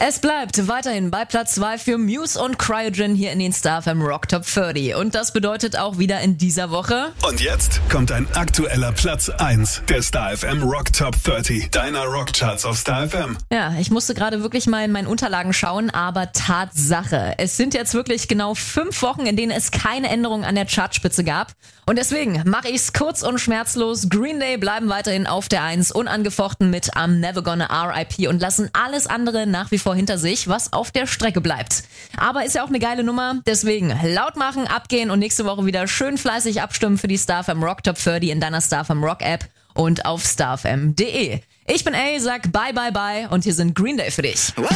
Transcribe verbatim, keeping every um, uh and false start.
Es bleibt weiterhin bei Platz zwei für Muse und Cryogen hier in den Star F M Rock Top dreißig. Und das bedeutet auch wieder in dieser Woche... Und jetzt kommt ein aktueller Platz eins der Star F M Rock Top dreißig, deiner Rockcharts auf Star F M. Ja, ich musste gerade wirklich mal in meinen Unterlagen schauen, aber Tatsache. Es sind jetzt wirklich genau fünf Wochen, in denen es keine Änderung an der Chartspitze gab. Und deswegen mache ich's kurz und schmerzlos. Green Day bleiben weiterhin auf der eins, unangefochten mit I'm Never Gonna R I P und lassen alles andere nach wie vor hinter sich, was auf der Strecke bleibt. Aber ist ja auch eine geile Nummer, deswegen laut machen, abgehen und nächste Woche wieder schön fleißig abstimmen für die Star F M Rock Top dreißig in deiner Star F M Rock App und auf starfm punkt de. Ich bin A, sag bye bye bye und hier sind Green Day für dich.